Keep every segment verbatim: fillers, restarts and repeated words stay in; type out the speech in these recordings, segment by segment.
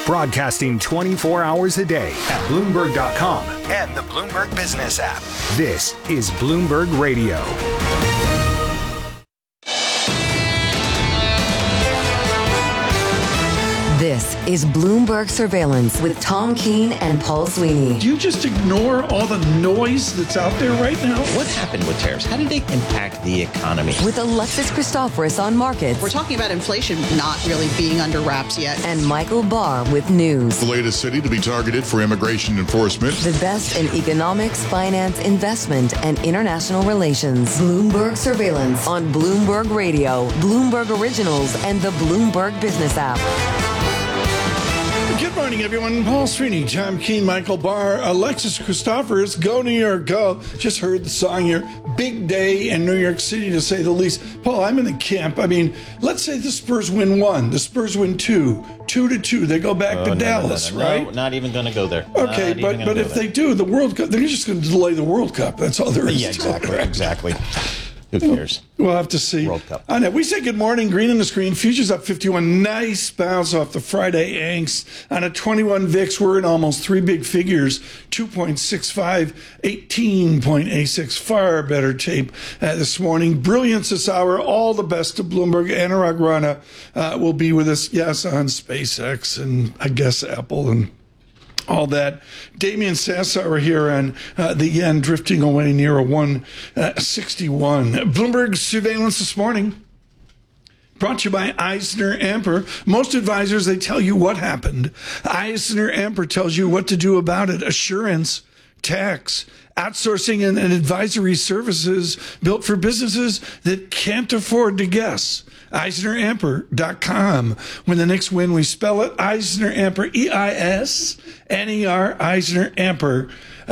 Broadcasting twenty-four hours a day at Bloomberg dot com and the Bloomberg Business app. This is Bloomberg Radio. This is Bloomberg Surveillance with Tom Keene and Paul Sweeney. Do you just ignore all the noise that's out there right now? What happened with tariffs? How did they impact the economy? With Alexis Christoforous on markets. We're talking about inflation not really being under wraps yet. And Michael Barr with news. The latest city to be targeted for immigration enforcement. The best in economics, finance, investment, and international relations. Bloomberg Surveillance on Bloomberg Radio, Bloomberg Originals, and the Bloomberg Business app. Good morning, everyone. Paul Sweeney, Tom Keene, Michael Barr, Alexis Christoforous, Go New York, Go. Just heard the song here. Big day in New York City, to say the least. Paul, I'm in the camp. I mean, let's say the Spurs win one, the Spurs win two, two to two. They go back oh, to no, Dallas, no, no, no. right? No, not even going to go there. Okay, not but but if there. they do, the World Cup, they're just going to delay the World Cup. That's all there is. Yeah, exactly, to it. exactly. Who cares? We'll have to see. World Cup. I know. We say good morning. Green on the screen. Futures up fifty-one. Nice bounce off the Friday angst. On a twenty-one V I X, we're in almost three big figures. two point six five, eighteen point eight six. Far better tape uh, this morning. Brilliance this hour. All the best to Bloomberg. Anurag Rana uh, will be with us, yes, on SpaceX and I guess Apple and all that. Damian Sassower here on uh, the yen drifting away near a one sixty-one. Bloomberg Surveillance this morning brought to you by Eisner Amper. Most advisors, they tell you what happened. Eisner Amper tells you what to do about it. Assurance, tax, outsourcing, and, and advisory services built for businesses that can't afford to guess. Eisner Amper dot com. When the Knicks win, we spell it Eisner Amper, E I S N E R, Eisner Amper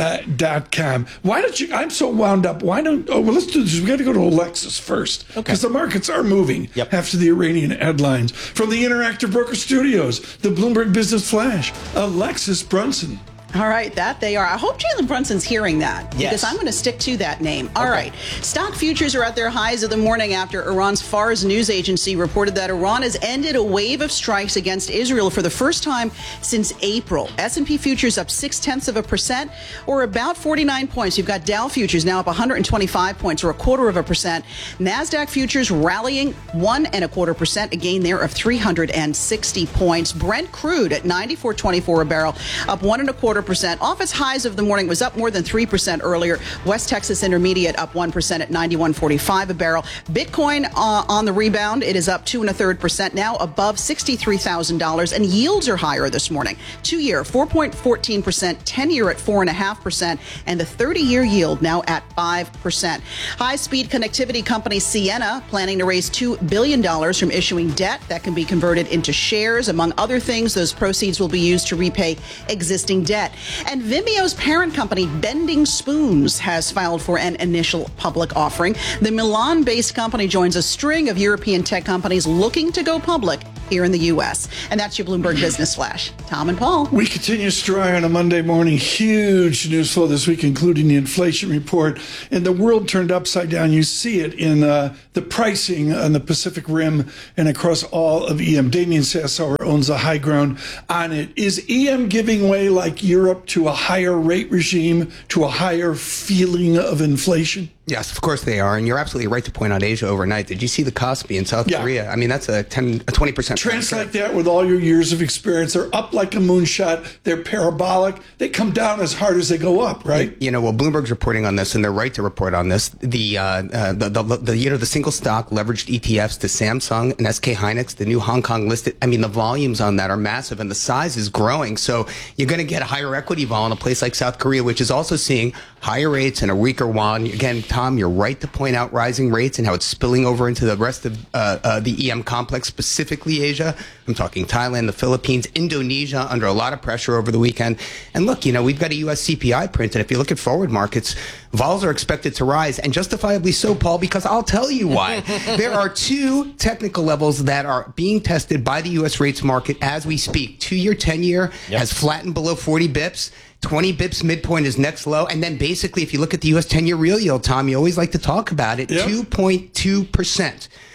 dot com. Why don't you, I'm so wound up. Why don't, oh, well, let's do this. We got to go to Alexis first. Okay. Because the markets are moving yep. after the Iranian headlines. From the Interactive Broker Studios, the Bloomberg Business Flash, Alexis Brunson. All right, that they are. I hope Jalen Brunson's hearing that yes. because I'm going to stick to that name. All okay. right. Stock futures are at their highs of the morning after Iran's Fars news agency reported that Iran has ended a wave of strikes against Israel for the first time since April. S and P futures up six tenths of a percent or about forty-nine points. You've got Dow futures now up one hundred twenty-five points or a quarter of a percent. NASDAQ futures rallying one and a quarter percent, a gain there of three hundred sixty points. Brent crude at ninety-four twenty-four a barrel, up one and a quarter percent. Off its highs of the morning, was up more than three percent earlier. West Texas Intermediate up one percent at ninety-one forty-five a barrel. Bitcoin uh, on the rebound. It is up two and a third percent now, above sixty-three thousand dollars, and yields are higher this morning. Two-year four point one four percent, ten-year at four point five percent, and the thirty-year yield now at five percent. High-speed connectivity company Ciena planning to raise two billion dollars from issuing debt that can be converted into shares. Among other things, those proceeds will be used to repay existing debt. And Vimeo's parent company, Bending Spoons, has filed for an initial public offering. The Milan-based company joins a string of European tech companies looking to go public here in the U S. And that's your Bloomberg Business Flash. Tom and Paul. We continue strong on a Monday morning. Huge news flow this week, including the inflation report. And the world turned upside down. You see it in uh, the pricing on the Pacific Rim and across all of E M. Damian Sassower owns the high ground on it. Is E M giving way like Europe to a higher rate regime, to a higher feeling of inflation? Yes, of course they are. And you're absolutely right to point out Asia overnight. Did you see the Kospi in South yeah. Korea? I mean, that's a ten, a twenty percent. Translate that with all your years of experience. They're up like a moonshot. They're parabolic. They come down as hard as they go up, right? You know, well, Bloomberg's reporting on this, and they're right to report on this. The, uh, uh, the, the, the, you know, the single stock leveraged E T Fs to Samsung and S K Hynix, the new Hong Kong listed. I mean, the volumes on that are massive, and the size is growing. So you're going to get a higher equity vol in a place like South Korea, which is also seeing higher rates and a weaker won. Again, Tom, you're right to point out rising rates and how it's spilling over into the rest of uh, uh, the E M complex, specifically Asia. I'm talking Thailand, the Philippines, Indonesia, under a lot of pressure over the weekend. And look, you know, we've got a U S C P I print, and if you look at forward markets, vols are expected to rise, and justifiably so, Paul, because I'll tell you why. There are two technical levels that are being tested by the U S rates market as we speak. Two-year, ten-year yep. has flattened below forty bips. twenty bips midpoint is next low. And then basically, if you look at the U S ten-year real yield, Tom, you always like to talk about it, yep. two point two percent.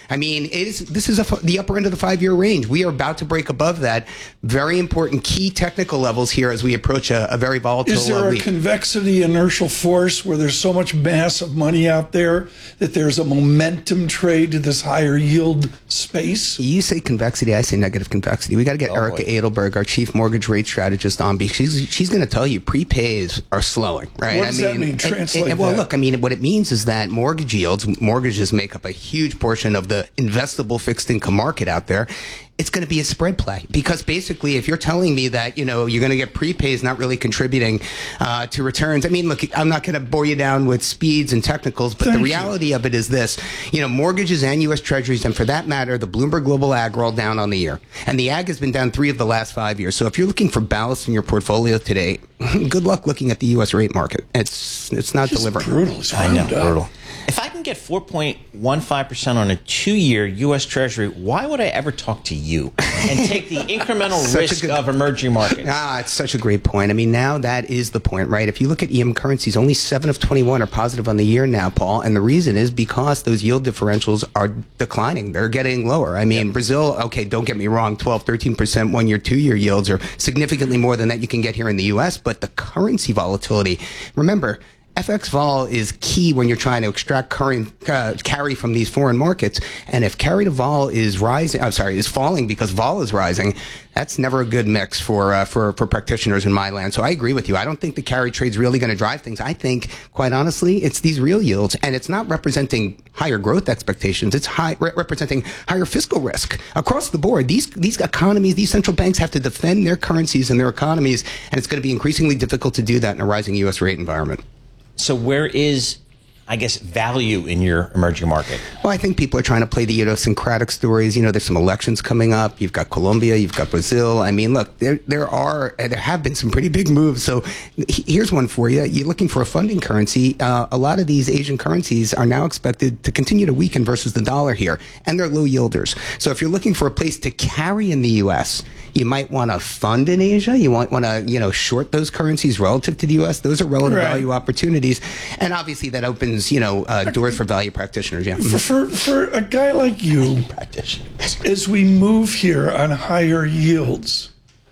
I mean, it is, this is a, the upper end of the five-year range. We are about to break above that. Very important key technical levels here as we approach a, a very volatile Is there a week. convexity inertial force where there's so much mass of money out there that there's a momentum trade to this higher yield space? You say convexity, I say negative convexity. We got to get Oh, Erica boy. Edelberg, our chief mortgage rate strategist, on because she's, she's going to tell you prepays are slowing, right? What does I that mean? and- Translate and- and- Well, that. look, I mean, what it means is that mortgage yields, mortgages make up a huge portion of the investable fixed income market out there. It's going to be a spread play because basically if you're telling me that, you know, you're going to get prepays not really contributing uh, to returns. I mean, look, I'm not going to bore you down with speeds and technicals, but Thank the you. reality of it is this, you know, mortgages and U S Treasuries, and for that matter, the Bloomberg Global Ag are all down on the year. And the Ag has been down three of the last five years. So if you're looking for ballast in your portfolio today, good luck looking at the U S rate market. It's, it's not It's delivering. brutal. It's I know, wound up. brutal. If I can get four point one five percent on a two-year U S Treasury, why would I ever talk to you and take the incremental Such a risk good- of emerging markets? Ah, it's such a great point. I mean, now that is the point, right? If you look at E M currencies, only seven of twenty-one are positive on the year now, Paul. And the reason is because those yield differentials are declining. They're getting lower. I mean, Brazil, okay, don't get me wrong, twelve, thirteen percent one-year, two-year yields are significantly more than that you can get here in the U S. But the currency volatility, remember, F X vol is key when you're trying to extract current uh, carry from these foreign markets. And if carry to vol is rising, I'm sorry, is falling because vol is rising, that's never a good mix for uh, for for practitioners in my land. So I agree with you. I don't think the carry trade's really going to drive things. I think, quite honestly, it's these real yields, and it's not representing higher growth expectations. It's high re- representing higher fiscal risk across the board. These these economies, these central banks have to defend their currencies and their economies, and it's going to be increasingly difficult to do that in a rising U S rate environment. So where is, I guess, value in your emerging market? Well, I think people are trying to play the idiosyncratic stories. You know, there's some elections coming up. You've got Colombia, you've got Brazil. I mean, look, there there are there have been some pretty big moves. So he- here's one for you. You're looking for a funding currency. Uh, a lot of these Asian currencies are now expected to continue to weaken versus the dollar here, and they're low yielders. So if you're looking for a place to carry in the U S, you might want to fund in Asia. You might want to, you know, short those currencies relative to the U S. Those are relative Right. value opportunities, and obviously that opens, you know, uh, doors for value practitioners. Yeah. For, for, for a guy like you, Practitioners. as we move here on higher yields,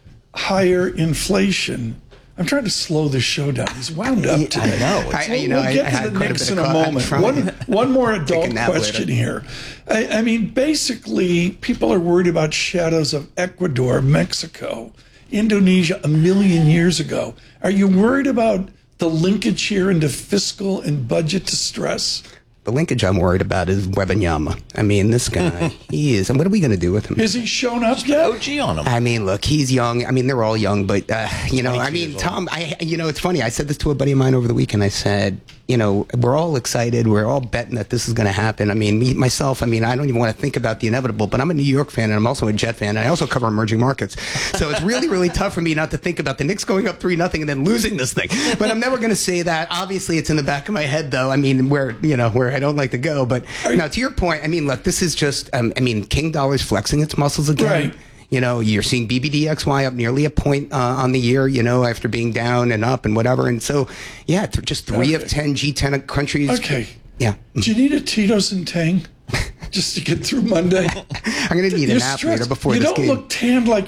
higher inflation, I'm trying to slow this show down. He's wound up today. I know. I- We'll, you know, we'll I- get I to had the quite a Knicks bit in of a co- I'm moment. trying- One, one more adult nap question later. here. I, I mean, basically, people are worried about shadows of Ecuador, Mexico, Indonesia a million years ago. Are you worried about the linkage here into fiscal and budget distress? The linkage I'm worried about is Wembanyama. I mean, this guy, he is. And what are we going to do with him? Has he shown up yet? O G on them. I mean, look, he's young. I mean, they're all young, but, uh, you know, I mean, years old. Tom, I, you know, it's funny. I said this to a buddy of mine over the weekend. I said, you know, we're all excited. We're all betting that this is going to happen. I mean, me, myself, I mean, I don't even want to think about the inevitable, but I'm a New York fan and I'm also a Jet fan. And I also cover emerging markets. So it's really, really tough for me not to think about the Knicks going up three nothing and then losing this thing. But I'm never going to say that. Obviously, it's in the back of my head, though. I mean, where, you know, where I don't like to go. But now, to your point, I mean, look, this is just, um, I mean, King Dollar's flexing its muscles again. Right. You know, you're seeing B B D X Y up nearly a point uh, on the year, you know, after being down and up and whatever. And so, yeah, th- just three of Okay. ten G ten countries. Okay. Yeah. Do you need a Tito's and Tang just to get through Monday? I'm going to need You're a nap stressed. later before you this don't game. look tanned like